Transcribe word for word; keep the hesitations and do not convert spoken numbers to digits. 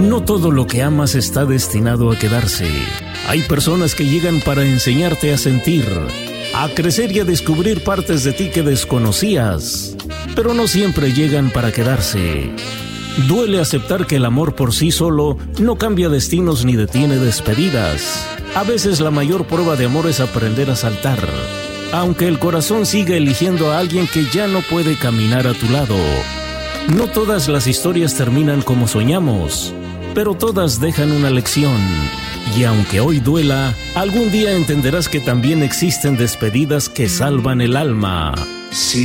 No todo lo que amas está destinado a quedarse. Hay personas que llegan para enseñarte a sentir, a crecer y a descubrir partes de ti que desconocías, pero no siempre llegan para quedarse. Duele aceptar que el amor por sí solo no cambia destinos ni detiene despedidas. A veces la mayor prueba de amor es aprender a saltar, aunque el corazón siga eligiendo a alguien que ya no puede caminar a tu lado. No todas las historias terminan como soñamos, pero todas dejan una lección. Y aunque hoy duela, algún día entenderás que también existen despedidas que salvan el alma. Sí.